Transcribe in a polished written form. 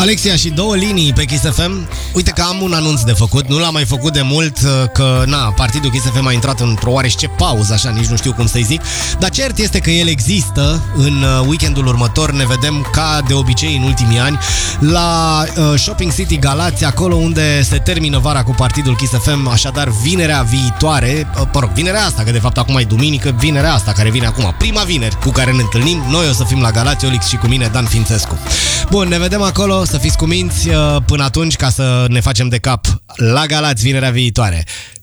Alexia și două linii pe Kiss FM. Uite că am un anunț de făcut. Nu l-am mai făcut de mult, că partidul Kiss FM a intrat într-o oarește pauză, așa, nici nu știu cum să-i zic. Dar cert este că el există. În weekendul următor ne vedem ca de obicei în ultimii ani la Shopping City Galați, acolo unde se termină vara cu partidul Kiss FM. Așadar, vinerea viitoare, vinerea asta, că de fapt acum e duminică, vinerea asta care vine acum, prima vineri cu care ne întâlnim, noi o să fim la Galați, Olix și cu mine, Dan Fințescu. Bun, ne vedem acolo, să fiți cuminți până atunci, ca să ne facem de cap la Galați vinerea viitoare.